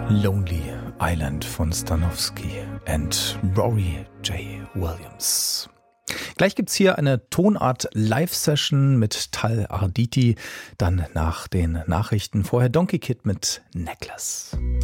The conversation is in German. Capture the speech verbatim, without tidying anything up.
Lonely Island von Stanowski and Rory J. Williams. Gleich gibt's hier eine Tonart-Live-Session mit Tal Arditi, dann nach den Nachrichten vorher Donkey Kid mit Necklace.